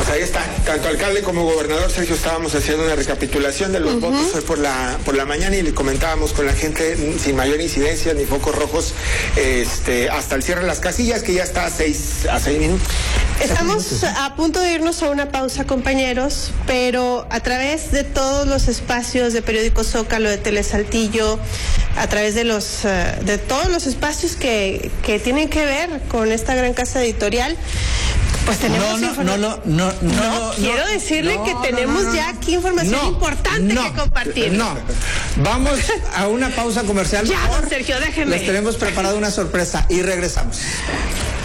Pues ahí está, tanto alcalde como gobernador Sergio estábamos haciendo una recapitulación de los votos hoy por la mañana y le comentábamos con la gente sin mayor incidencia ni focos rojos hasta el cierre de las casillas, que ya está a 6 minutos. Estamos a punto de irnos a una pausa, compañeros, pero a través de todos los espacios de Periódico Zócalo, de Telesaltillo, a través de todos los espacios que tienen que ver con esta gran casa editorial, pues tenemos quiero decirle que tenemos ya aquí información importante que compartir. Vamos a una pausa comercial. Ya, don Sergio, déjeme. Les tenemos preparado una sorpresa y regresamos.